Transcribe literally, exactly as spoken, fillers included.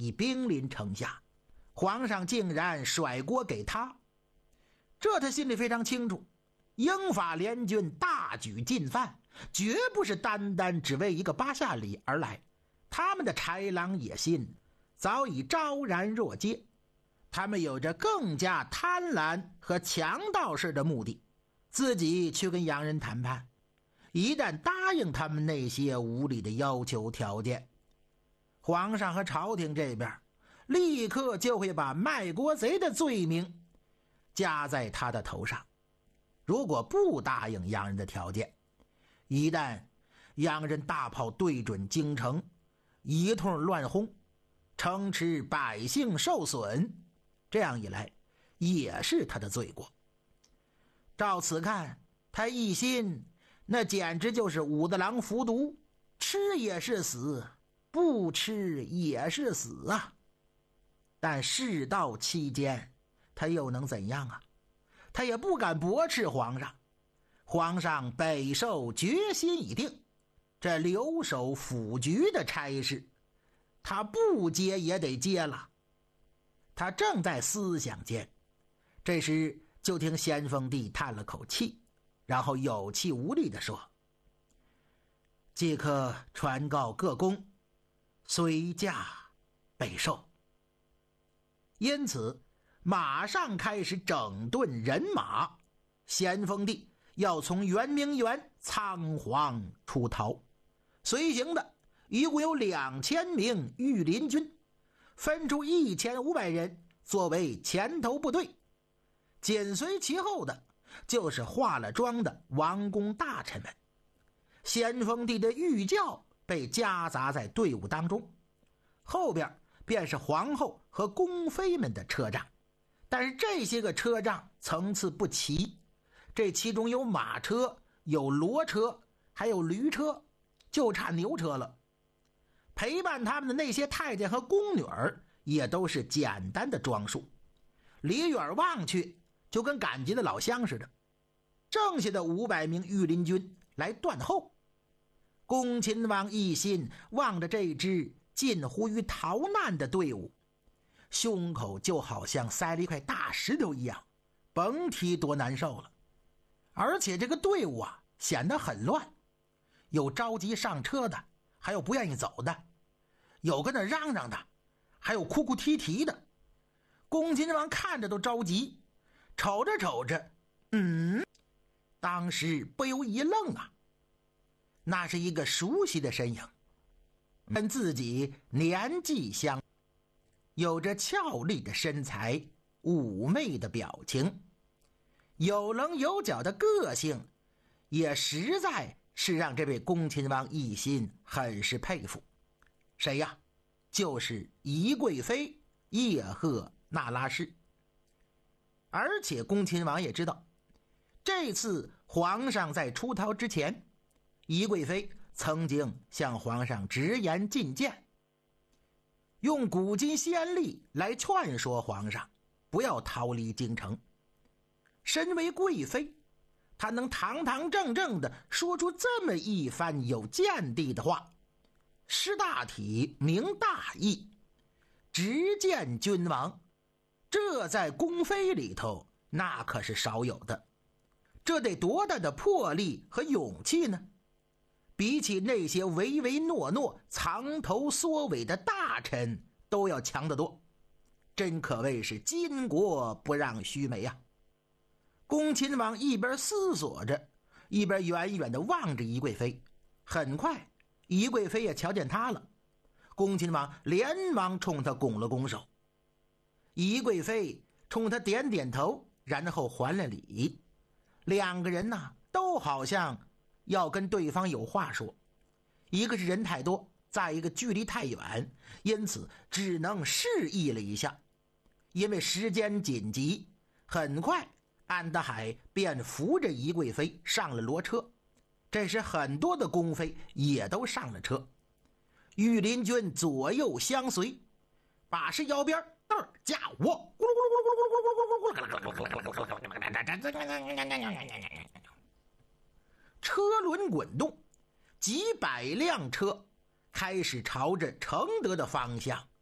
已兵临城下，皇上竟然甩锅给他，这他心里非常清楚，英法联军大举进犯，绝不是单单只为一个巴夏里而来，他们的豺狼野心早已昭然若揭，他们有着更加贪婪和强盗式的目的，自己去跟洋人谈判，一旦答应他们那些无理的要求条件，皇上和朝廷这边立刻就会把卖国贼的罪名加在他的头上。如果不答应洋人的条件，一旦洋人大炮对准京城，一通乱轰，城池百姓受损，这样一来也是他的罪过。照此看，他一心那简直就是武大郎服毒，吃也是死，不吃也是死啊。但事到期间，他又能怎样啊？他也不敢驳斥皇上，皇上北狩决心已定，这留守府局的差事他不接也得接了。他正在思想间，这时就听咸丰帝叹了口气，然后有气无力地说：即刻传告各宫，随驾北狩。因此马上开始整顿人马，咸丰帝要从圆明园仓皇出逃。随行的一共有两千名御林军，分出一千五百人作为前头部队，紧随其后的就是化了妆的王公大臣们。咸丰帝的御轿被夹杂在队伍当中，后边便是皇后和宫妃们的车仗，但是这些个车仗层次不齐，这其中有马车，有骡车，还有驴车，就差牛车了。陪伴他们的那些太监和宫女儿也都是简单的装束，离远望去就跟赶集的老乡似的。剩下的五百名御林军来断后。恭亲王一心望着这支近乎于逃难的队伍，胸口就好像塞了一块大石头一样，甭提多难受了。而且这个队伍啊显得很乱，有着急上车的，还有不愿意走的，有跟那嚷嚷的，还有哭哭啼啼的。恭亲王看着都着急，瞅着瞅着，嗯，当时不由一愣啊，那是一个熟悉的身影，跟自己年纪相，有着俏丽的身材，妩媚的表情，有棱有角的个性，也实在是让这位恭亲王一心很是佩服。谁呀？就是宜贵妃叶赫那拉氏。而且恭亲王也知道，这次皇上在出逃之前，宜贵妃曾经向皇上直言进谏，用古今先例来劝说皇上不要逃离京城。身为贵妃，她能堂堂正正地说出这么一番有见地的话，识大体明大义，直谏君王，这在宫妃里头那可是少有的。这得多大的魄力和勇气呢？比起那些唯唯诺诺藏头缩尾的大臣都要强得多，真可谓是巾帼不让须眉啊。恭亲王一边思索着，一边远远地望着宜贵妃。很快宜贵妃也瞧见他了，恭亲王连忙冲他拱了拱手。宜贵妃冲他点点头，然后还了礼。两个人呢，都好像要跟对方有话说，一个是人太多，再一个距离太远，因此只能示意了一下。因为时间紧急，很快安德海便扶着宜贵妃上了骡车，这时很多的宫妃也都上了车，御林军左右相随，把式腰边嘚儿驾我，车轮滚动，几百辆车开始朝着承德的方向